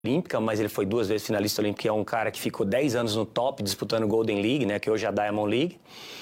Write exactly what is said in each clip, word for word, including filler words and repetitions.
olímpica, mas ele foi duas vezes finalista olímpico, é um cara que ficou dez anos no top disputando Golden League, né, que hoje é a Diamond League.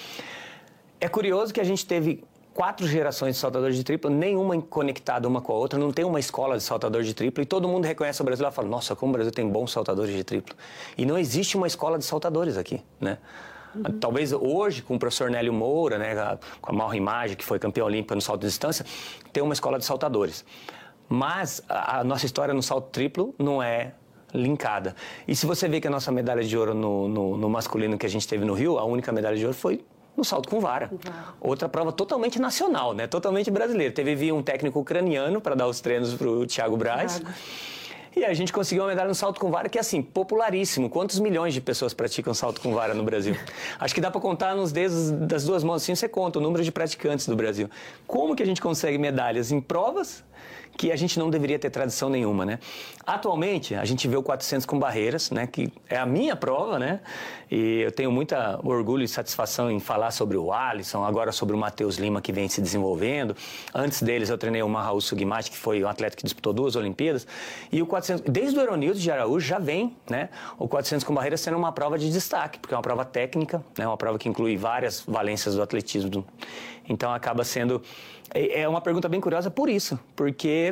É curioso que a gente teve quatro gerações de saltadores de triplo, nenhuma conectada uma com a outra, não tem uma escola de saltador de triplo, e todo mundo reconhece o Brasil e fala, nossa, como o Brasil tem bons saltadores de triplo. E não existe uma escola de saltadores aqui, né? Uhum. Talvez hoje, com o professor Nélio Moura, né, com a Mauro Imagem, que foi campeão olímpico no salto de distância, tem uma escola de saltadores. Mas a, a nossa história no salto triplo não é linkada. E se você vê que a nossa medalha de ouro no, no, no masculino que a gente teve no Rio, a única medalha de ouro foi no salto com vara. Uhum. Outra prova totalmente nacional, né? Totalmente brasileira. Teve um técnico ucraniano para dar os treinos para o Thiago Braz. Thiago. E a gente conseguiu uma medalha no salto com vara que é, assim, popularíssimo. Quantos milhões de pessoas praticam salto com vara no Brasil? Acho que dá para contar nos dedos das duas mãos, assim, você conta o número de praticantes do Brasil. Como que a gente consegue medalhas em provas que a gente não deveria ter tradição nenhuma, né? Atualmente, a gente vê o quatrocentos com barreiras, né? Que é a minha prova, né? E eu tenho muita orgulho e satisfação em falar sobre o Alisson, agora sobre o Matheus Lima, que vem se desenvolvendo. Antes deles, eu treinei o Mahaú Sugimati, que foi um atleta que disputou duas Olimpíadas. E o quatrocentos, desde o Euronildo de Araújo, já vem, né? O quatrocentos com barreiras sendo uma prova de destaque, porque é uma prova técnica, né? Uma prova que inclui várias valências do atletismo. Então, acaba sendo... É uma pergunta bem curiosa por isso, porque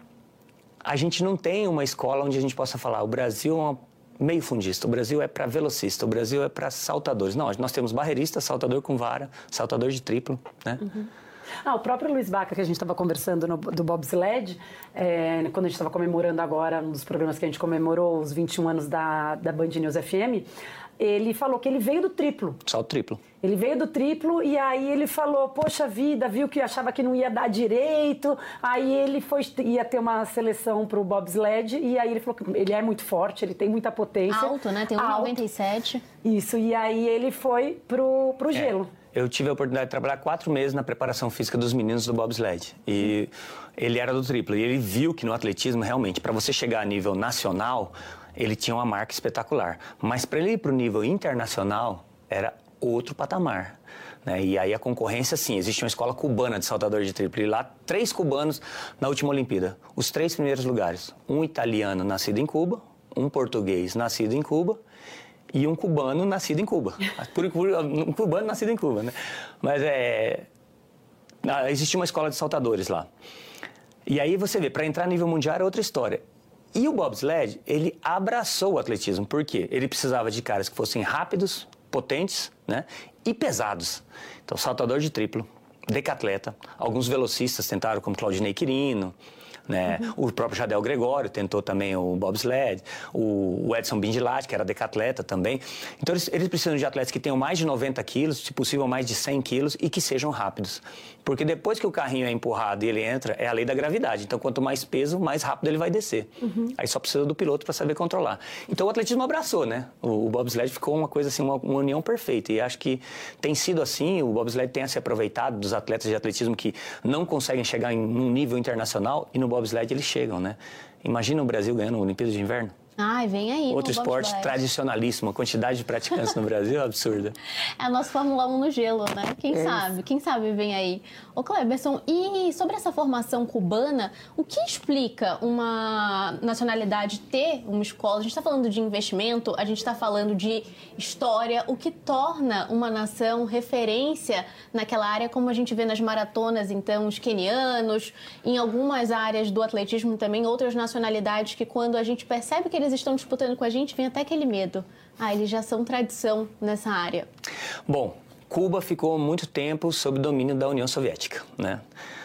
a gente não tem uma escola onde a gente possa falar o Brasil é uma meio fundista, o Brasil é para velocista, o Brasil é para saltadores. Não, nós temos barreirista, saltador com vara, saltador de triplo, né? Uhum. Ah, o próprio Luiz Baca, que a gente estava conversando no, do bobsled, é, quando a gente estava comemorando agora, um dos programas que a gente comemorou os vinte e um anos da, da Band News F M, ele falou que ele veio do triplo. Salto triplo. Ele veio do triplo e aí ele falou, poxa vida, viu que achava que não ia dar direito, aí ele foi, ia ter uma seleção pro bobsled e aí ele falou que ele é muito forte, ele tem muita potência. Alto, né? Tem um metro e noventa e sete. Isso, e aí ele foi pro, pro gelo. É. Eu tive a oportunidade de trabalhar quatro meses na preparação física dos meninos do bobsled. E ele era do triplo. E ele viu que no atletismo, realmente, para você chegar a nível nacional, ele tinha uma marca espetacular. Mas para ele ir para o nível internacional, era outro patamar. Né? E aí a concorrência, sim, existe uma escola cubana de saltador de triplo. E lá, três cubanos na última Olimpíada. Os três primeiros lugares. Um italiano nascido em Cuba, um português nascido em Cuba, e um cubano nascido em Cuba. Um cubano nascido em Cuba, né? Mas é... existe uma escola de saltadores lá. E aí você vê, para entrar a nível mundial é outra história. E o bobsled, ele abraçou o atletismo. Por quê? Ele precisava de caras que fossem rápidos, potentes, né? E pesados. Então, saltador de triplo, decatleta. Alguns velocistas tentaram, como Claudinei Quirino, né? Uhum. O próprio Jadel Gregório tentou também o bobsled, o Edson Bindilati, que era decatleta também. Então, eles, eles precisam de atletas que tenham mais de noventa quilos, se possível mais de cem quilos, e que sejam rápidos. Porque depois que o carrinho é empurrado e ele entra, é a lei da gravidade. Então, quanto mais peso, mais rápido ele vai descer. Uhum. Aí só precisa do piloto para saber controlar. Então, o atletismo abraçou, né? O, o bobsled ficou uma coisa assim, uma, uma união perfeita. E acho que tem sido assim, o bobsled tem se aproveitado dos atletas de atletismo que não conseguem chegar em um nível internacional e no bobsled eles chegam, né? Imagina o Brasil ganhando a Olimpíada de Inverno. Ai, vem aí. Outro esporte tradicionalíssimo, a quantidade de praticantes no Brasil é absurda. É a nossa Fórmula um no gelo, né? Quem é sabe? Quem sabe vem aí. Ô, Cleberson, e sobre essa formação cubana, o que explica uma nacionalidade ter uma escola? A gente está falando de investimento, a gente está falando de história, o que torna uma nação referência naquela área, como a gente vê nas maratonas, então, os quenianos, em algumas áreas do atletismo também, outras nacionalidades que quando a gente percebe que eles estão disputando com a gente, vem até aquele medo. Ah, eles já são tradição nessa área. Bom, Cuba ficou muito tempo sob domínio da União Soviética, né?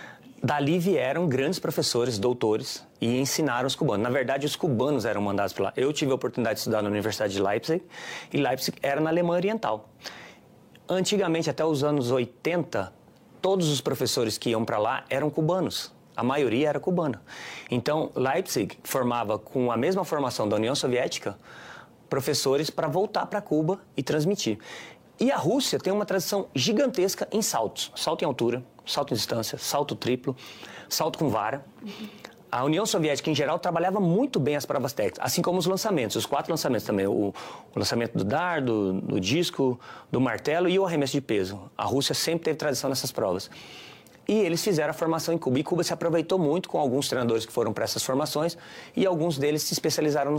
Dali vieram grandes professores, doutores, e ensinaram os cubanos. Na verdade, os cubanos eram mandados para lá. Eu tive a oportunidade de estudar na Universidade de Leipzig, e Leipzig era na Alemanha Oriental. Antigamente, até os anos oitenta, todos os professores que iam para lá eram cubanos. A maioria era cubana. Então, Leipzig formava, com a mesma formação da União Soviética, professores para voltar para Cuba e transmitir. E a Rússia tem uma tradição gigantesca em saltos. Salto em altura, salto em distância, salto triplo, salto com vara. Uhum. A União Soviética, em geral, trabalhava muito bem as provas técnicas, assim como os lançamentos, os quatro lançamentos também. O, o lançamento do dardo, do disco, do martelo e o arremesso de peso. A Rússia sempre teve tradição nessas provas. E eles fizeram a formação em Cuba. E Cuba se aproveitou muito com alguns treinadores que foram para essas formações e alguns deles se especializaram no